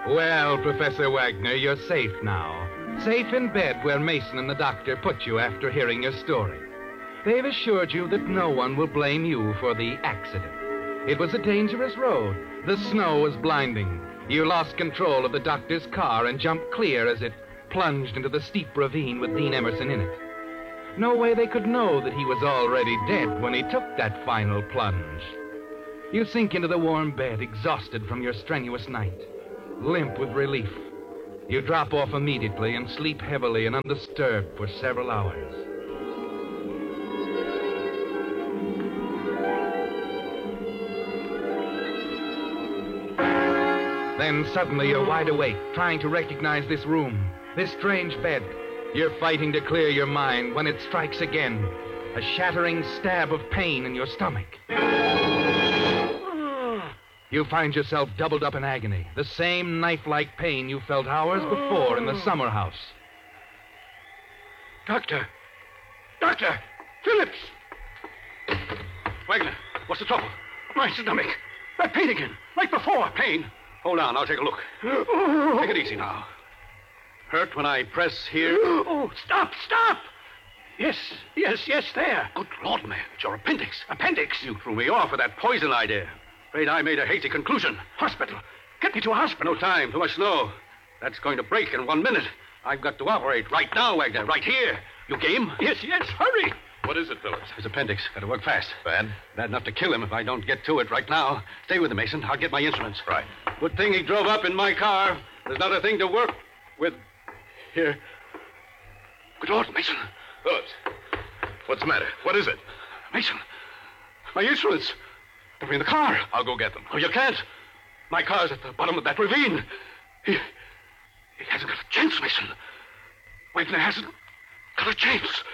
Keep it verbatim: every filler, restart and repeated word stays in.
Well, Professor Wagner, you're safe now. Safe in bed where Mason and the doctor put you after hearing your story. They've assured you that no one will blame you for the accident. It was a dangerous road. The snow was blinding. You lost control of the doctor's car and jumped clear as it plunged into the steep ravine with Dean Emerson in it. No way they could know that he was already dead when he took that final plunge. You sink into the warm bed, exhausted from your strenuous night, limp with relief. You drop off immediately and sleep heavily and undisturbed for several hours. Then suddenly you're wide awake, trying to recognize this room, this strange bed. You're fighting to clear your mind when it strikes again, a shattering stab of pain in your stomach. You find yourself doubled up in agony, the same knife-like pain you felt hours before in the summer house. Doctor! Doctor! Phillips! Wagner, what's the trouble? My stomach. That pain again, like before. Pain? Hold on, I'll take a look. Take it easy now. Hurt when I press here? Oh, stop, stop! Yes, yes, yes, there. Good Lord, man, it's your appendix. Appendix? You threw me off with that poison idea. Afraid I made a hasty conclusion. Hospital. Get me to a hospital. No time, too much snow. That's going to break in one minute. I've got to operate right now, Wagner, right here. You game? Yes, yes, hurry. What is it, Phillips? His appendix. Got to work fast. Bad? Bad enough to kill him if I don't get to it right now. Stay with him, Mason. I'll get my instruments. Right. Good thing he drove up in my car. There's not a thing to work with here. Good Lord, Mason. Phillips, what's the matter? What is it? Mason, my instruments. They're in the car. I'll go get them. Oh, you can't. My car's at the bottom of that ravine. He, he hasn't got a chance, Mason. Wagner hasn't got a chance.